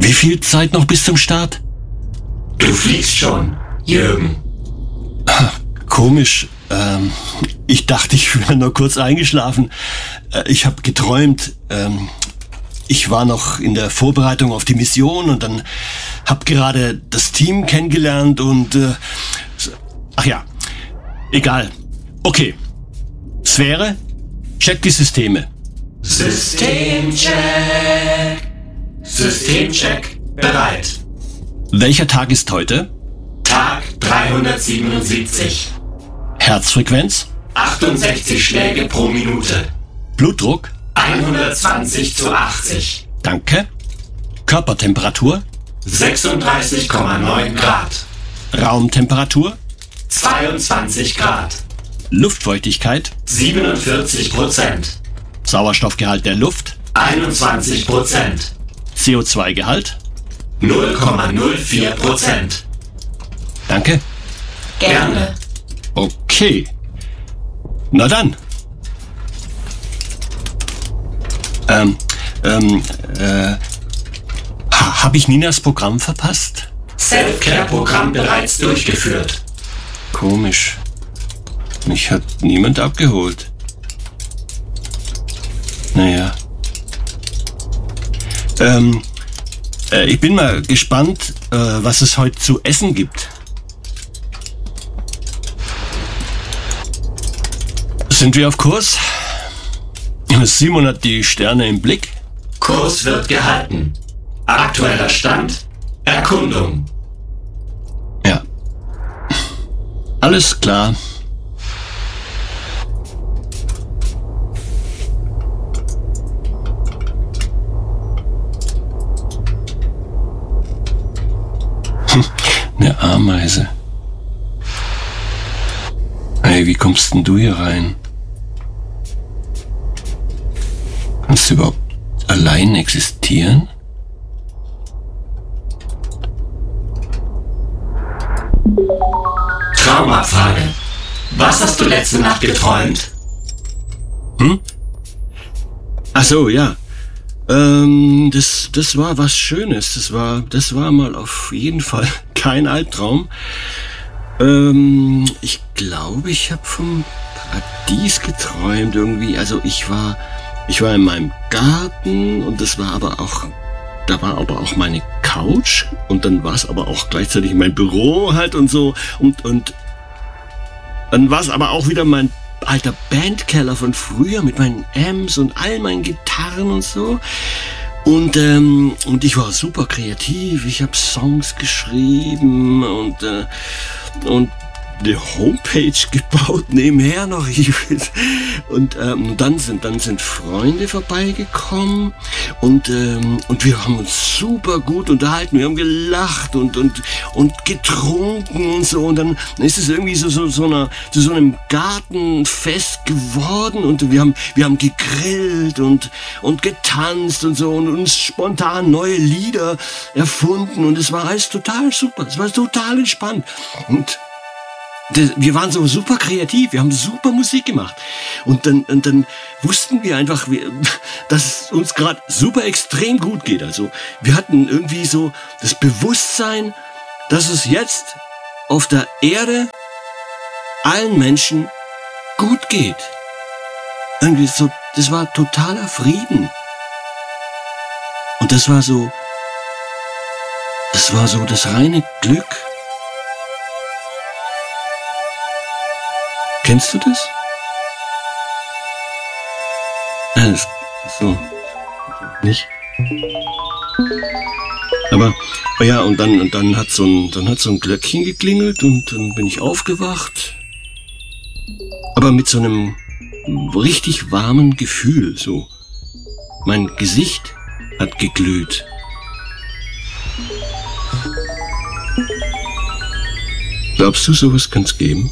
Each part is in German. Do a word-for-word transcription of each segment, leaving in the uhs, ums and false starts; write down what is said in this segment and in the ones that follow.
Wie viel Zeit noch bis zum Start? Du fliegst schon, Jürgen. Komisch. Ähm, ich dachte, ich wäre nur kurz eingeschlafen. Äh, ich habe geträumt. Ähm, ich war noch in der Vorbereitung auf die Mission und dann habe gerade das Team kennengelernt und... Äh, ach ja, egal. Okay. Sphäre, check die Systeme. Systemcheck. Systemcheck. Bereit. Welcher Tag ist heute? Tag dreihundertsiebenundsiebzig. Herzfrequenz? achtundsechzig Schläge pro Minute. Blutdruck? hundertzwanzig zu achtzig. Danke. Körpertemperatur? sechsunddreißig Komma neun Grad. Raumtemperatur? zweiundzwanzig Grad. Luftfeuchtigkeit? siebenundvierzig Prozent. Sauerstoffgehalt der Luft? einundzwanzig Prozent. C O zwei Gehalt? null Komma null vier Prozent. Danke. Gerne. Okay. Na dann. Ähm, ähm, äh, ha, hab ich Ninas Programm verpasst? Self-Care-Programm bereits durchgeführt. Komisch. Mich hat niemand abgeholt. Naja. Ähm, äh, ich bin mal gespannt, äh, was es heute zu essen gibt. Sind wir auf Kurs? Simon hat die Sterne im Blick. Kurs wird gehalten. Aktueller Stand: Erkundung. Ja. Alles klar. Eine Ameise. Hey, wie kommst denn du hier rein? Kannst du überhaupt allein existieren? Traumabfrage. Was hast du letzte Nacht geträumt? Hm? Ach so, ja. Ähm, das, das war was Schönes. Das war, das war mal auf jeden Fall kein Albtraum. Ähm, ich glaube, ich habe vom Paradies geträumt irgendwie. Also ich war, ich war in meinem Garten und das war aber auch, da war aber auch meine Couch und dann war es aber auch gleichzeitig mein Büro halt und so und, und dann war es aber auch wieder mein alter Bandkeller von früher mit meinen Amps und all meinen Gitarren und so. Und, ähm, und ich war super kreativ. Ich habe Songs geschrieben und, äh, und eine Homepage gebaut nebenher noch. Und ähm, dann sind dann sind Freunde vorbeigekommen und ähm, und wir haben uns super gut unterhalten. Wir haben gelacht und und und getrunken und so. Und dann ist es irgendwie so so so einer zu so einem Gartenfest geworden und wir haben wir haben gegrillt und und getanzt und so und uns spontan neue Lieder erfunden und es war alles total super. Es war total entspannt und wir waren so super kreativ, wir haben super Musik gemacht. Und dann, und dann wussten wir einfach, dass es uns gerade super extrem gut geht. Also wir hatten irgendwie so das Bewusstsein, dass es jetzt auf der Erde allen Menschen gut geht. Irgendwie so, das war totaler Frieden. Und das war so, das war so das reine Glück. Kennst du das? Ja, das so. Nicht? Aber, aber ja, und dann, und dann hat so ein, dann hat so ein Glöckchen geklingelt und dann bin ich aufgewacht. Aber mit so einem richtig warmen Gefühl, so. Mein Gesicht hat geglüht. Glaubst du, sowas kann's geben?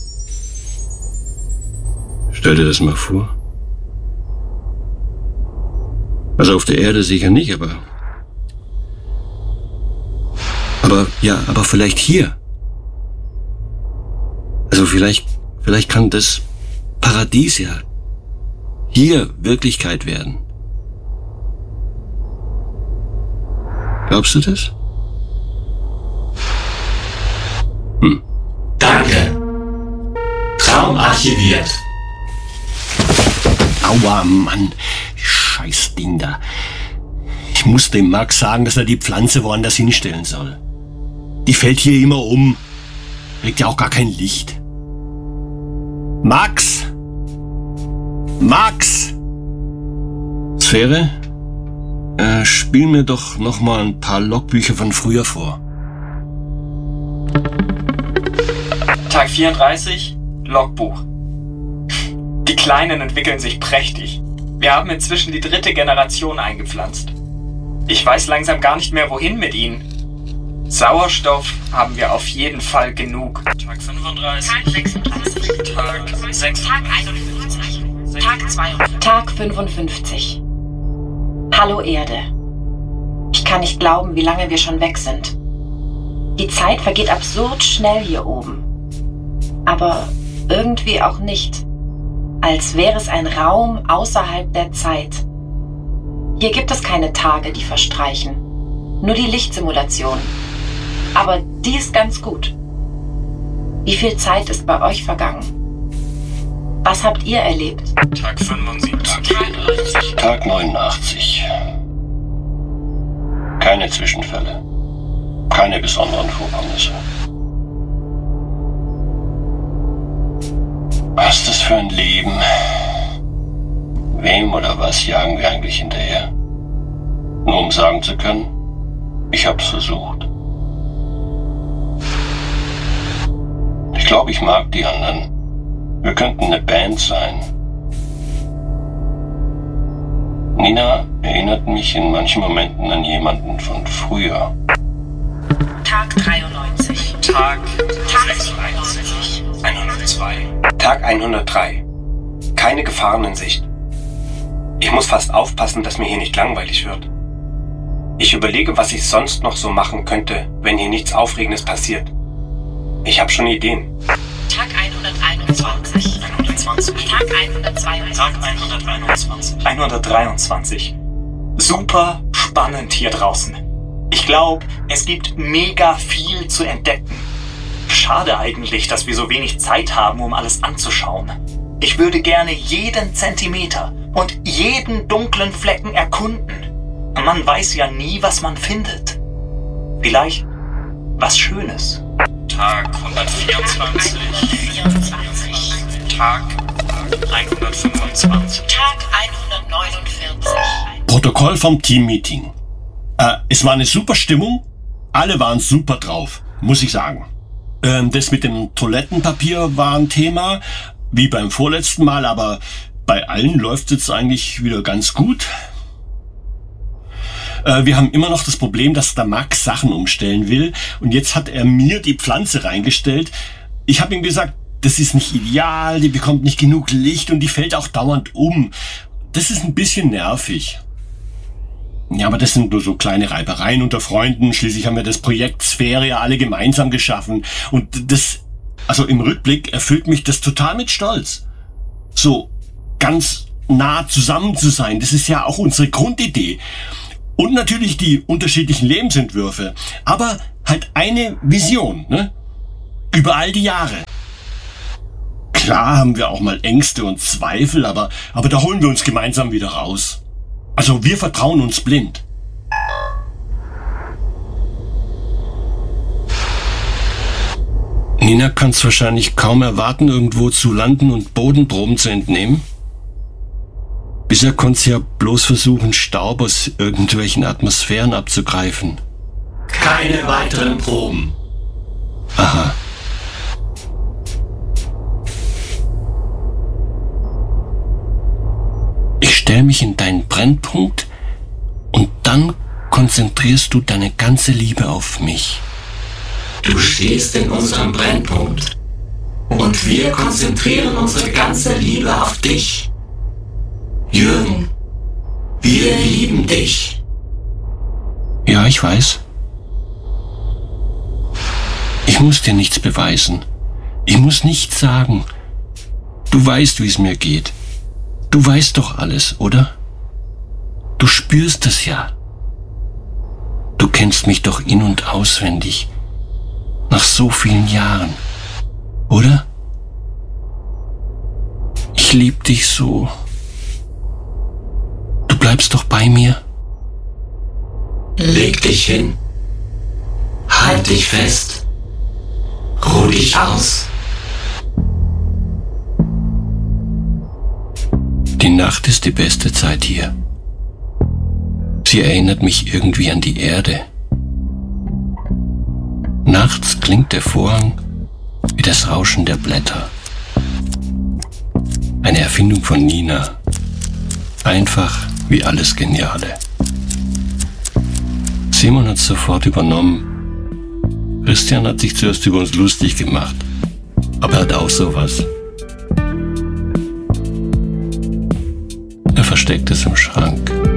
Stell dir das mal vor. Also auf der Erde sicher nicht, aber... Aber, ja, aber vielleicht hier. Also vielleicht, vielleicht kann das Paradies ja hier Wirklichkeit werden. Glaubst du das? Hm. Danke. Traum archiviert. Aua, Mann. Scheiß Ding da. Ich muss dem Max sagen, dass er die Pflanze woanders hinstellen soll. Die fällt hier immer um. Kriegt ja auch gar kein Licht. Max! Max! Sphäre? Äh, spiel mir doch noch mal ein paar Logbücher von früher vor. Tag vierunddreißig, Logbuch. Die Kleinen entwickeln sich prächtig. Wir haben inzwischen die dritte Generation eingepflanzt. Ich weiß langsam gar nicht mehr, wohin mit ihnen. Sauerstoff haben wir auf jeden Fall genug. Tag fünfunddreißig, Tag sechsunddreißig, Tag sechsunddreißig, Tag einundfünfzig, Tag zweiundfünfzig, Tag fünfundfünfzig. Hallo Erde. Ich kann nicht glauben, wie lange wir schon weg sind. Die Zeit vergeht absurd schnell hier oben. Aber irgendwie auch nicht. Als wäre es ein Raum außerhalb der Zeit. Hier gibt es keine Tage, die verstreichen. Nur die Lichtsimulation. Aber die ist ganz gut. Wie viel Zeit ist bei euch vergangen? Was habt ihr erlebt? Tag fünfundsiebzig, Tag, Tag neunundachtzig. Keine Zwischenfälle. Keine besonderen Vorkommnisse. Was ist das für ein Leben? Wem oder was jagen wir eigentlich hinterher? Nur um sagen zu können, ich hab's versucht. Ich glaube, ich mag die anderen. Wir könnten eine Band sein. Nina erinnert mich in manchen Momenten an jemanden von früher. Tag dreiundneunzig. Tag Tag sechsundneunzig, hundertzwei. Tag hundertdrei. Keine Gefahren in Sicht. Ich muss fast aufpassen, dass mir hier nicht langweilig wird. Ich überlege, was ich sonst noch so machen könnte, wenn hier nichts Aufregendes passiert. Ich habe schon Ideen. Tag hunderteinundzwanzig. hundertzwanzig. Tag hundertzweiundzwanzig. Tag hunderteinundzwanzig. hundertdreiundzwanzig. Super spannend hier draußen. Ich glaube, es gibt mega viel zu entdecken. Schade eigentlich, dass wir so wenig Zeit haben, um alles anzuschauen. Ich würde gerne jeden Zentimeter und jeden dunklen Flecken erkunden. Man weiß ja nie, was man findet. Vielleicht was Schönes. Tag hundertvierundzwanzig. vierundzwanzig. Tag hundertfünfundzwanzig. Tag hundertneunundvierzig. Protokoll vom Teammeeting. Äh, es war eine super Stimmung. Alle waren super drauf, muss ich sagen. Ähm, das mit dem Toilettenpapier war ein Thema, wie beim vorletzten Mal, aber bei allen läuft es jetzt eigentlich wieder ganz gut. Äh, wir haben immer noch das Problem, dass der Max Sachen umstellen will und jetzt hat er mir die Pflanze reingestellt. Ich habe ihm gesagt, das ist nicht ideal, die bekommt nicht genug Licht und die fällt auch dauernd um. Das ist ein bisschen nervig. Ja, aber das sind nur so kleine Reibereien unter Freunden. Schließlich haben wir das Projekt Sphäre ja alle gemeinsam geschaffen. Und das, also im Rückblick erfüllt mich das total mit Stolz. So ganz nah zusammen zu sein, das ist ja auch unsere Grundidee. Und natürlich die unterschiedlichen Lebensentwürfe. Aber halt eine Vision, ne? Über all die Jahre. Klar haben wir auch mal Ängste und Zweifel, aber, aber da holen wir uns gemeinsam wieder raus. Also wir vertrauen uns blind. Nina kann es wahrscheinlich kaum erwarten, irgendwo zu landen und Bodenproben zu entnehmen. Bisher konnte sie ja bloß versuchen, Staub aus irgendwelchen Atmosphären abzugreifen. Keine weiteren Proben. Aha. Ich stell mich in deinen Brennpunkt und dann konzentrierst du deine ganze Liebe auf mich. Du stehst in unserem Brennpunkt. Und wir konzentrieren unsere ganze Liebe auf dich. Jürgen, wir lieben dich. Ja, ich weiß. Ich muss dir nichts beweisen. Ich muss nichts sagen. Du weißt, wie es mir geht. Du weißt doch alles, oder? Du spürst es ja. Du kennst mich doch in- und auswendig. Nach so vielen Jahren, oder? Ich lieb dich so. Du bleibst doch bei mir. Leg dich hin. Halt dich fest. Ruh dich aus. Die Nacht ist die beste Zeit hier. Sie erinnert mich irgendwie an die Erde. Nachts klingt der Vorhang wie das Rauschen der Blätter. Eine Erfindung von Nina. Einfach wie alles Geniale. Simon hat sofort übernommen. Christian hat sich zuerst über uns lustig gemacht. Aber er hat auch sowas. Er versteckt es im Schrank.